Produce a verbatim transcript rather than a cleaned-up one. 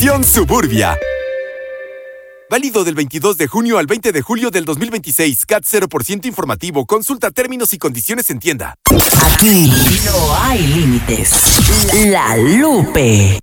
Versión Suburbia. Válido del veintidós de junio al veinte de julio del dos mil veintiséis. C A T cero por ciento informativo. Consulta términos y condiciones en tienda. Aquí no hay límites. La Lupe.